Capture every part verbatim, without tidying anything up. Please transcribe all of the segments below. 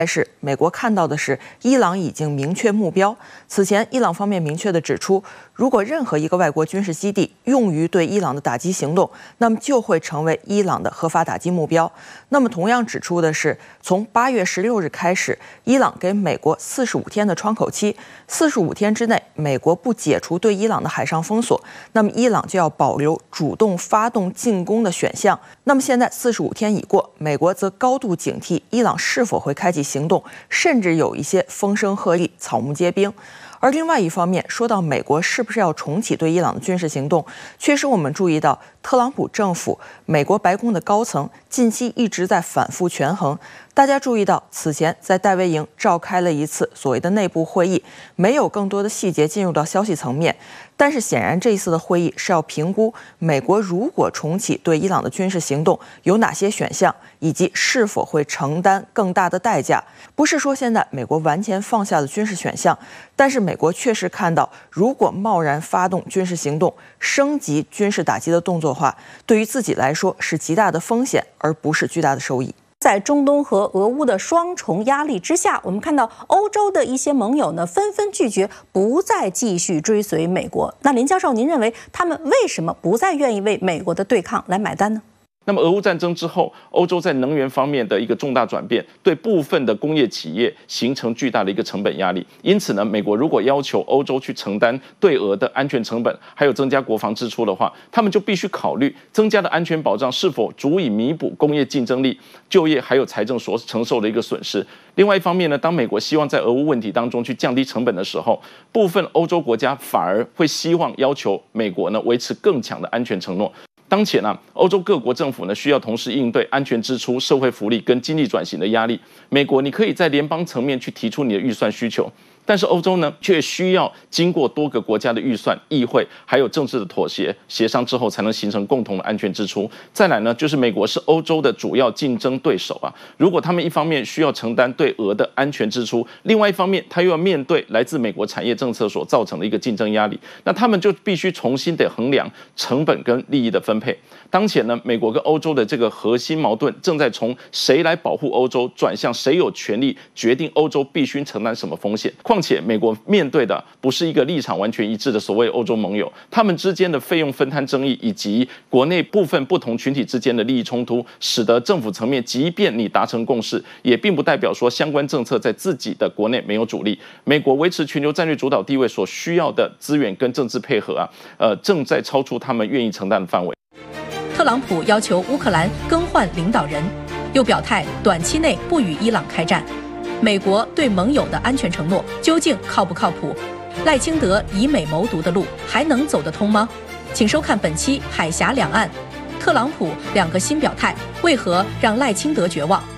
是美国看到的是，伊朗已经明确目标。此前，伊朗方面明确地指出，如果任何一个外国军事基地用于对伊朗的打击行动，那么就会成为伊朗的合法打击目标。那么，同样指出的是，从八月十六日开始，伊朗给美国四十五天的窗口期，四十五天之内，美国不解除对伊朗的海上封锁，那么伊朗就要保留主动发动进攻的选项。那么现在四十五天已过，美国则高度警惕伊朗是否会开启行动，甚至有一些风声鹤唳、草木皆兵。而另外一方面，说到美国是不是要重启对伊朗的军事行动，确实我们注意到特朗普政府、美国白宫的高层近期一直在反复权衡。大家注意到，此前在戴维营召开了一次所谓的内部会议，没有更多的细节进入到消息层面。但是显然这一次的会议是要评估美国如果重启对伊朗的军事行动有哪些选项，以及是否会承担更大的代价。不是说现在美国完全放下了军事选项，但是美国确实看到，如果贸然发动军事行动，升级军事打击的动作的话，对于自己来说是极大的风险，而不是巨大的收益。 在中东和俄乌的双重压力之下，我们看到欧洲的一些盟友呢，纷纷拒绝不再继续追随美国。那林教授，您认为他们为什么不再愿意为美国的对抗来买单呢？ 那么，俄乌战争之后，欧洲在能源方面的一个重大转变，对部分的工业企业形成巨大的一个成本压力。因此呢，美国如果要求欧洲去承担对俄的安全成本，还有增加国防支出的话，他们就必须考虑增加的安全保障是否足以弥补工业竞争力、就业还有财政所承受的一个损失。另外一方面呢，当美国希望在俄乌问题当中去降低成本的时候，部分欧洲国家反而会希望要求美国呢维持更强的安全承诺。当前呢、啊，欧洲各国政府呢需要同时应对安全支出、社会福利跟经济转型的压力。美国，你可以在联邦层面去提出你的预算需求，但是欧洲呢却需要经过多个国家的预算、议会还有政治的妥协协商之后，才能形成共同的安全支出。再来呢，就是美国是欧洲的主要竞争对手啊。如果他们一方面需要承担对俄的安全支出，另外一方面他又要面对来自美国产业政策所造成的一个竞争压力，那他们就必须重新得衡量成本跟利益的分配。当前呢，美国跟欧洲的这个核心矛盾正在从谁来保护欧洲转向谁有权利决定欧洲必须承担什么风险。况且，美国面对的不是一个立场完全一致的所谓欧洲盟友，他们之间的费用分摊争议以及国内部分不同群体之间的利益冲突，使得政府层面即便你达成共识，也并不代表说相关政策在自己的国内没有阻力。美国维持全球战略主导地位所需要的资源跟政治配合啊，呃，正在超出他们愿意承担的范围。 特朗普要求乌克兰更换领导人，又表态短期内不与伊朗开战。美国对盟友的安全承诺究竟靠不靠谱？赖清德以美谋独的路还能走得通吗？请收看本期《海峡两岸》，特朗普两个新表态，为何让赖清德绝望？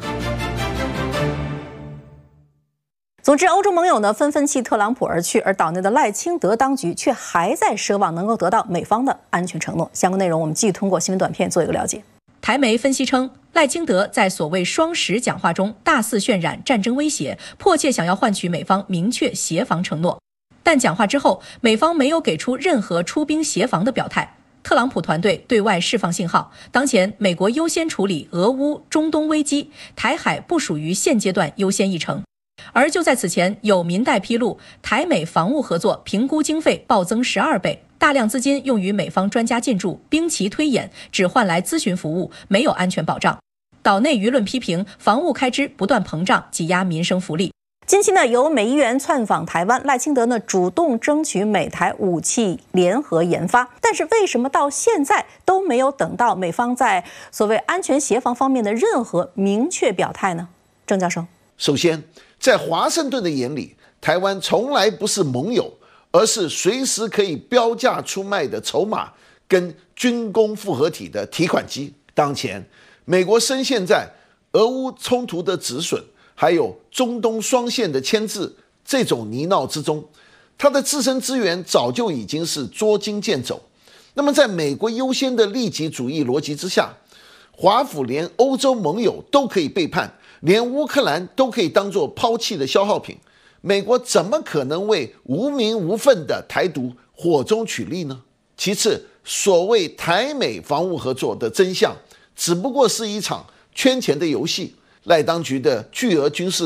总之，欧洲盟友呢纷纷弃特朗普而去，而岛内的赖清德当局却还在奢望能够得到美方的安全承诺。相关内容我们继续通过新闻短片做一个了解。 台媒分析称，赖清德在所谓双十讲话中大肆渲染战争威胁，迫切想要换取美方明确协防承诺。但讲话之后，美方没有给出任何出兵协防的表态。特朗普团队对外释放信号，当前美国优先处理俄乌、中东危机，台海不属于现阶段优先议程。而就在此前，有民代披露，台美防务合作评估经费暴增十二倍，大量资金用于美方专家进驻、兵棋推演，只换来咨询服务，没有安全保障。岛内舆论批评防务开支不断膨胀，挤压民生福利。 近期呢，由美议员窜访台湾，赖清德呢主动争取美台武器联合研发，但是为什么到现在都没有等到美方在所谓安全协防方面的任何明确表态呢？郑教授， 首先，在华盛顿的眼里，台湾从来不是盟友，而是随时可以标价出卖的筹码跟军工复合体的提款机。当前，美国深陷在俄乌冲突的止损，还有中东双线的牵制这种泥淖之中，它的自身资源早就已经是捉襟见肘。那么，在美国优先的利己主义逻辑之下，华府连欧洲盟友都可以背叛，连乌克兰都可以当作抛弃的消耗品，美国怎么可能为无名无份的台独火中取栗呢？其次，所谓台美防务合作的真相，只不过是一场圈钱的游戏。 赖当局的巨额军事